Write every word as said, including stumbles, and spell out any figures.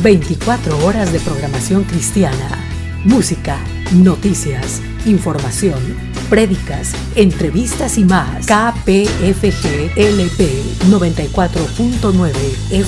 veinticuatro horas de programación cristiana, música, noticias, información, prédicas, entrevistas y más. K P F G L P noventa y cuatro punto nueve